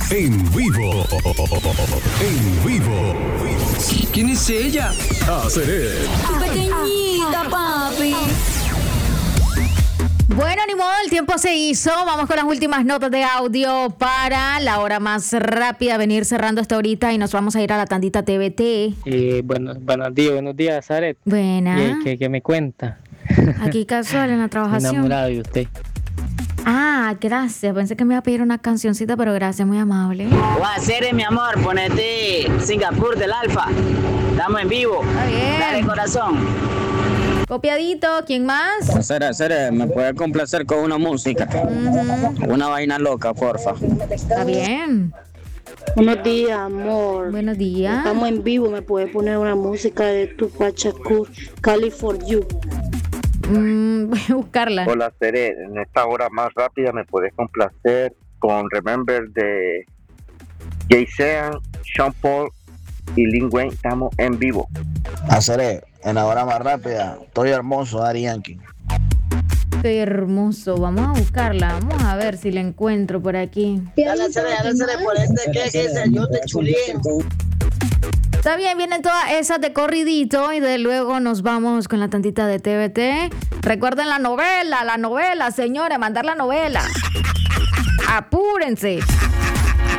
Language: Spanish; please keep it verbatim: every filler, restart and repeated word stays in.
En vivo. En vivo. ¿Quién es ella? Haceré. Tu pequeñita, papi. Bueno, ni modo, el tiempo se hizo. Vamos con las últimas notas de audio para la hora más rápida, venir cerrando esta horita y nos vamos a ir a la tandita T V T. Eh, bueno, buenos días, buenos días, Zaret. Buena. ¿Qué, qué, qué me cuenta? Aquí casual en la trabajación. Enamorado de usted. Ah, gracias. Pensé que me iba a pedir una cancioncita, pero gracias, muy amable. Guasere, mi amor, ponete Singapur del Alfa. Estamos en vivo. Está bien. Dale, corazón. Copiadito, ¿quién más? Cere, Cere, ¿me puede complacer con una música? Uh-huh. Una vaina loca, porfa. Está bien. Buenos días, amor. Buenos días. Estamos en vivo, me puede poner una música de Tupac Shakur, Cali for You. Mm, voy a buscarla. Hola, Cere, en esta hora más rápida me puedes complacer con Remember de Jay Sean, Sean Paul y Lil Wayne. Estamos en vivo. Haceré, en la hora más rápida, estoy hermoso, Daddy Yankee. Estoy hermoso. Vamos a buscarla. Vamos a ver si la encuentro por aquí. Dale, Cere, dale, Cere, por este que es el yo te chulín. Está bien, vienen todas esas de corridito y de luego nos vamos con la tantita de T V T. Recuerden la novela, la novela, señores, mandar la novela. Apúrense.